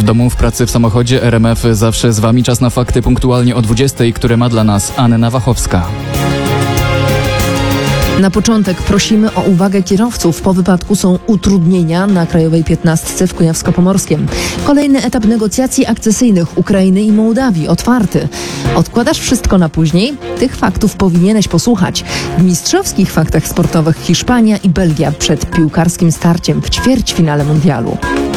W domu, w pracy, w samochodzie, RMF zawsze z Wami. Czas na fakty punktualnie o 20:00, które ma dla nas Anna Wachowska. Na początek prosimy o uwagę kierowców. Po wypadku są utrudnienia na Krajowej 15 w Kujawsko-Pomorskiem. Kolejny etap negocjacji akcesyjnych Ukrainy i Mołdawii otwarty. Odkładasz wszystko na później? Tych faktów powinieneś posłuchać. W mistrzowskich faktach sportowych Hiszpania i Belgia przed piłkarskim starciem w ćwierćfinale mundialu.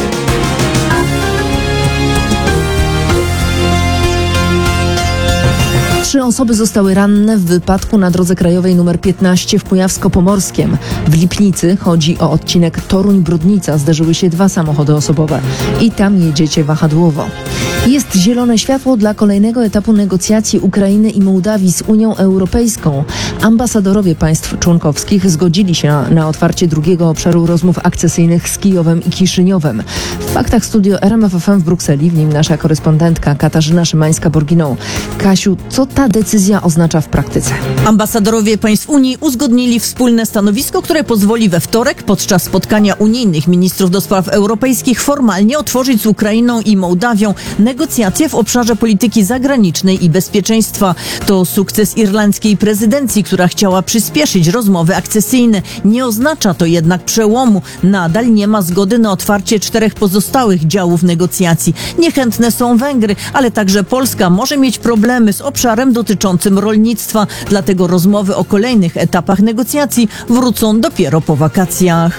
Trzy osoby zostały ranne w wypadku na drodze krajowej nr 15 w Kujawsko-Pomorskiem. W Lipnicy, chodzi o odcinek Toruń-Brodnica, zderzyły się dwa samochody osobowe i tam jedziecie wahadłowo. Jest zielone światło dla kolejnego etapu negocjacji Ukrainy i Mołdawii z Unią Europejską. Ambasadorowie państw członkowskich zgodzili się na otwarcie drugiego obszaru rozmów akcesyjnych z Kijowem i Kiszyniowem. W faktach studio RMF FM w Brukseli, w nim nasza korespondentka Katarzyna Szymańska-Borginą. Kasiu, co ta decyzja oznacza w praktyce? Ambasadorowie państw Unii uzgodnili wspólne stanowisko, które pozwoli we wtorek podczas spotkania unijnych ministrów do spraw europejskich formalnie otworzyć z Ukrainą i Mołdawią negocjacje w obszarze polityki zagranicznej i bezpieczeństwa. To sukces irlandzkiej prezydencji, która chciała przyspieszyć rozmowy akcesyjne. Nie oznacza to jednak przełomu. Nadal nie ma zgody na otwarcie 4 pozostałych działów negocjacji. Niechętne są Węgry, ale także Polska może mieć problemy z obszarem dotyczącym rolnictwa. Dlatego rozmowy o kolejnych etapach negocjacji wrócą dopiero po wakacjach.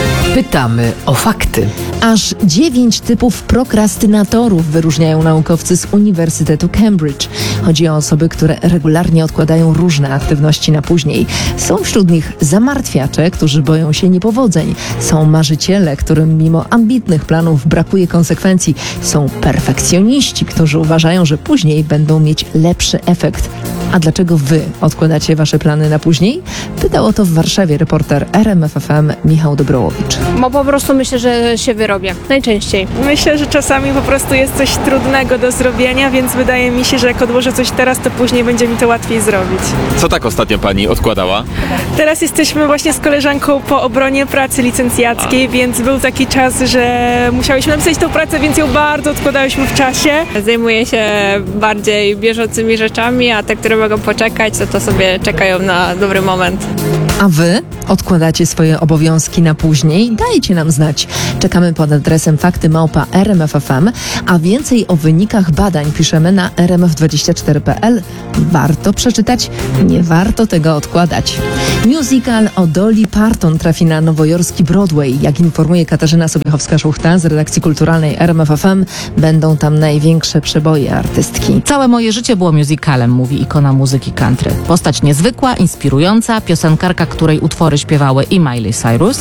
Pytamy o fakty. Aż 9 typów prokrastynatorów wyróżniają naukowcy z Uniwersytetu Cambridge. Chodzi o osoby, które regularnie odkładają różne aktywności na później. Są wśród nich zamartwiacze, którzy boją się niepowodzeń. Są marzyciele, którym mimo ambitnych planów brakuje konsekwencji. Są perfekcjoniści, którzy uważają, że później będą mieć lepszy efekt. A dlaczego wy odkładacie wasze plany na później? Pytał o to w Warszawie reporter RMF FM Michał Dobrołowicz. Bo po prostu myślę, że się wyrobię. Najczęściej. Myślę, że czasami po prostu jest coś trudnego do zrobienia, więc wydaje mi się, że jak odłożę coś teraz, to później będzie mi to łatwiej zrobić. Co tak ostatnio pani odkładała? Teraz jesteśmy właśnie z koleżanką po obronie pracy licencjackiej, więc był taki czas, że musiałyśmy napisać tą pracę, więc ją bardzo odkładałyśmy w czasie. Zajmuję się bardziej bieżącymi rzeczami, a te, które mogą poczekać, to sobie czekają na dobry moment. A wy odkładacie swoje obowiązki na później? Dajcie nam znać. Czekamy pod adresem fakty@rmf.fm, a więcej o wynikach badań piszemy na rmf24.pl. Warto przeczytać, nie warto tego odkładać. Musical o Dolly Parton trafi na nowojorski Broadway. Jak informuje Katarzyna Sobiechowska-Szuchta z redakcji kulturalnej RMF FM, będą tam największe przeboje artystki. Całe moje życie było musicalem, mówi ikona muzyki country. Postać niezwykła, inspirująca, piosenkarka, której utwory śpiewały i Miley Cyrus,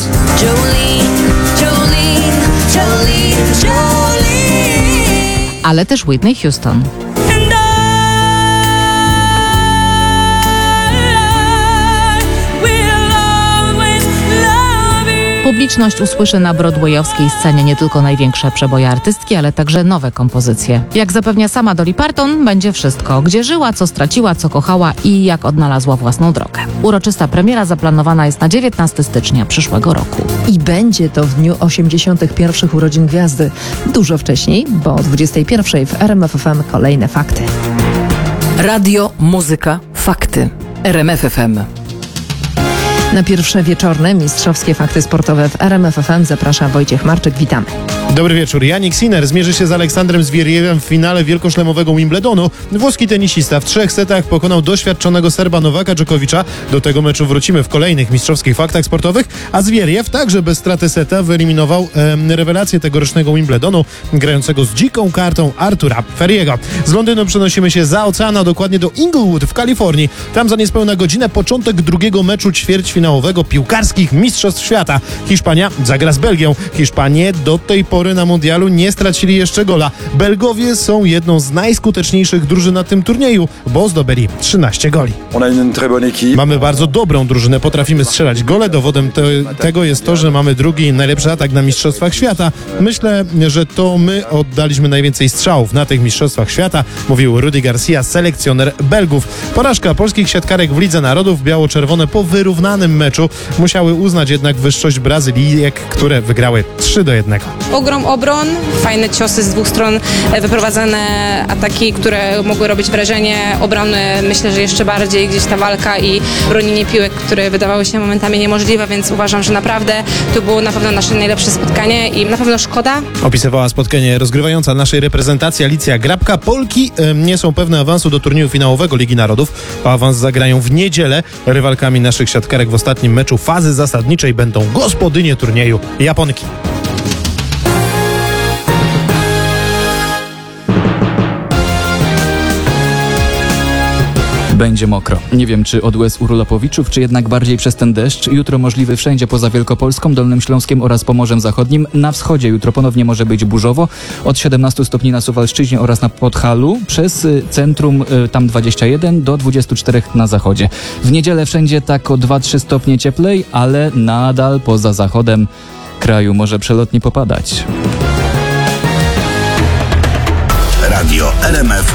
ale też Whitney Houston. Publiczność usłyszy na broadwayowskiej scenie nie tylko największe przeboje artystki, ale także nowe kompozycje. Jak zapewnia sama Dolly Parton, będzie wszystko. Gdzie żyła, co straciła, co kochała i jak odnalazła własną drogę. Uroczysta premiera zaplanowana jest na 19 stycznia przyszłego roku. I będzie to w dniu 81 urodzin gwiazdy. Dużo wcześniej, bo o 21 w RMF FM kolejne fakty. Radio, muzyka, fakty. RMF FM. Na pierwsze wieczorne mistrzowskie fakty sportowe w RMF FM zaprasza Wojciech Marczyk. Witamy. Dobry wieczór. Jannik Sinner zmierzy się z Aleksandrem Zwieriewem w finale wielkoszlemowego Wimbledonu. Włoski tenisista w 3 setach pokonał doświadczonego Serba Nowaka Dżokowicza. Do tego meczu wrócimy w kolejnych mistrzowskich faktach sportowych, a Zwieriew także bez straty seta wyeliminował rewelację tegorocznego Wimbledonu, grającego z dziką kartą Artura Ferriego. Z Londynu przenosimy się za ocean, a dokładnie do Inglewood w Kalifornii. Tam za niespełna godzinę początek drugiego meczu ćwierćfinałowego piłkarskich mistrzostw świata. Hiszpania zagra z Belgią. Hiszpanie do tej pory na mundialu nie stracili jeszcze gola. Belgowie są jedną z najskuteczniejszych drużyn na tym turnieju, bo zdobyli 13 goli. Mamy bardzo dobrą drużynę, potrafimy strzelać gole. Dowodem tego jest to, że mamy drugi najlepszy atak na mistrzostwach świata. Myślę, że to my oddaliśmy najwięcej strzałów na tych mistrzostwach świata, mówił Rudi Garcia, selekcjoner Belgów. Porażka polskich siatkarek w Lidze Narodów, biało-czerwone po wyrównanym ostatecznym meczu musiały uznać jednak wyższość Brazylijek, które wygrały 3-1. Ogrom obron, fajne ciosy z dwóch stron, wyprowadzane ataki, które mogły robić wrażenie. Obrony myślę, że jeszcze bardziej gdzieś ta walka i bronienie piłek, które wydawały się momentami niemożliwe, więc uważam, że naprawdę to było na pewno nasze najlepsze spotkanie i na pewno szkoda. Opisywała spotkanie rozgrywająca naszej reprezentacji Alicja Grabka. Polki nie są pewne awansu do turnieju finałowego Ligi Narodów. O awans zagrają w niedzielę. Rywalkami naszych siatkarek w ostatnim meczu fazy zasadniczej będą gospodynie turnieju Japonki. Będzie mokro. Nie wiem, czy od łez urlopowiczów, czy jednak bardziej przez ten deszcz. Jutro możliwy wszędzie poza Wielkopolską, Dolnym Śląskiem oraz Pomorzem Zachodnim. Na wschodzie jutro ponownie może być burzowo. Od 17 stopni na Suwalszczyźnie oraz na Podhalu. Przez centrum tam 21 do 24 na zachodzie. W niedzielę wszędzie tak o 2-3 stopnie cieplej, ale nadal poza zachodem kraju może przelotnie popadać. Radio RMF